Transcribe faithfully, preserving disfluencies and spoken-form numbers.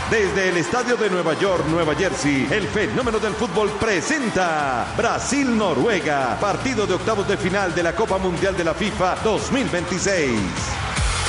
Desde el estadio de Nueva York, Nueva Jersey, el fenómeno del fútbol presenta Brasil-Noruega, partido de octavos de final de la Copa Mundial de la FIFA dos mil veintiséis.